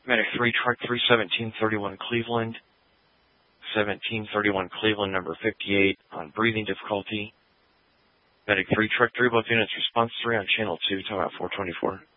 Medic 3, Truck 3, 1731 Cleveland. 1731 Cleveland, number 58, on breathing difficulty. Medic 3, Truck 3, both units, response 3 on channel 2, timeout 424.